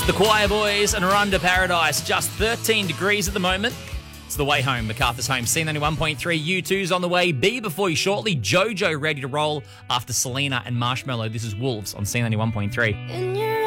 The Choir Boys and Runda Paradise, just 13 degrees at the moment. It's the way home, MacArthur's home. C91.3, U2's on the way. Be before you shortly. Jojo ready to roll after Selena and Marshmello. This is Wolves on C91.3.